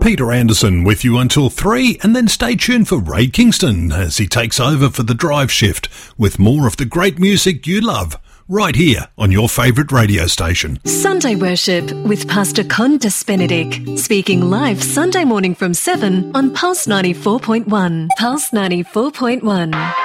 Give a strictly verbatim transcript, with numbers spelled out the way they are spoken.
Peter Anderson with you until three, and then stay tuned for Ray Kingston as he takes over for the drive shift with more of the great music you love right here on your favourite radio station. Sunday Worship with Pastor Condas Benedict, speaking live Sunday morning from seven on Pulse ninety-four point one. Pulse ninety-four point one.